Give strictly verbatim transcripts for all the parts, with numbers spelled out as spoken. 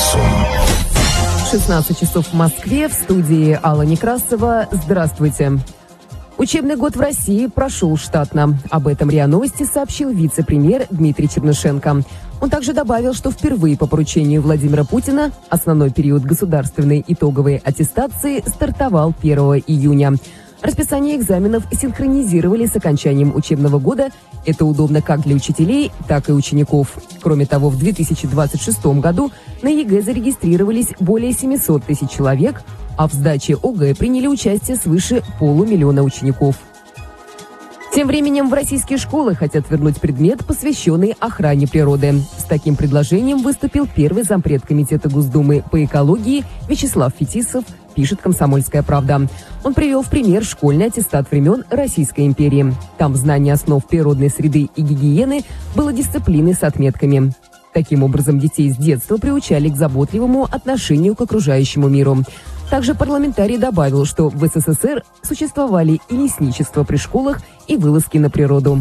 шансон. шестнадцать часов в Москве, в студии Алла Некрасова. Здравствуйте. Учебный год в России прошел штатно. Об этом РИА Новости сообщил вице-премьер Дмитрий Чернышенко. Он также добавил, что впервые по поручению Владимира Путина основной период государственной итоговой аттестации стартовал первого июня. Расписание экзаменов синхронизировали с окончанием учебного года. Это удобно как для учителей, так и учеников. Кроме того, в две тысячи двадцать шестом году на ЕГЭ зарегистрировались более семисот тысяч человек, а в сдаче ОГЭ приняли участие свыше полумиллиона учеников. Тем временем в российские школы хотят вернуть предмет, посвященный охране природы. С таким предложением выступил первый зампред Комитета Госдумы по экологии Вячеслав Фетисов, пишет «Комсомольская правда». Он привел в пример школьный аттестат времен Российской империи. Там в знании основ природной среды и гигиены было дисциплины с отметками. Таким образом, детей с детства приучали к заботливому отношению к окружающему миру. Также парламентарий добавил, что в СССР существовали и лесничество при школах, и вылазки на природу.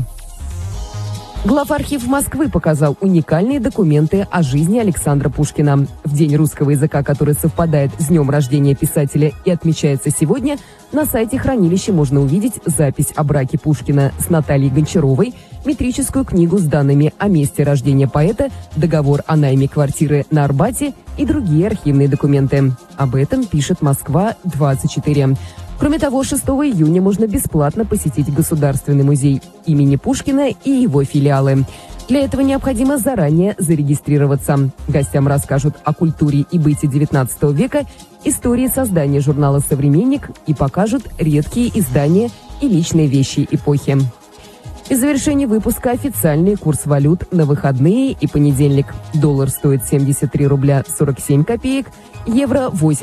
Главархив Москвы показал уникальные документы о жизни Александра Пушкина. В День русского языка, который совпадает с днем рождения писателя и отмечается сегодня, на сайте хранилища можно увидеть запись о браке Пушкина с Натальей Гончаровой, метрическую книгу с данными о месте рождения поэта, договор о найме квартиры на Арбате и другие архивные документы. Об этом пишет Москва двадцать четыре. Кроме того, шестого июня можно бесплатно посетить Государственный музей имени Пушкина и его филиалы. Для этого необходимо заранее зарегистрироваться. Гостям расскажут о культуре и быте девятнадцатого века, истории создания журнала «Современник» и покажут редкие издания и личные вещи эпохи. И в завершении выпуска официальный курс валют на выходные и понедельник. Доллар стоит семьдесят три рубля сорок семь копеек, евро восемь